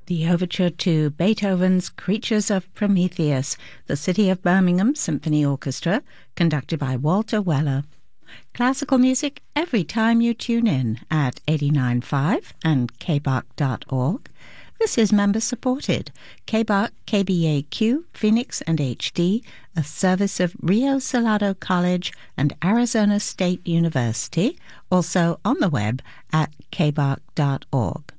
The overture to Beethoven's Creatures of Prometheus, the City of Birmingham Symphony Orchestra, conducted by Walter Weller. Classical music every time you tune in at 89.5 and kbach.org. This is member-supported. KBAQ, KBAQ, Phoenix and HD, a service of Rio Salado College and Arizona State University, also on the web at kbach.org.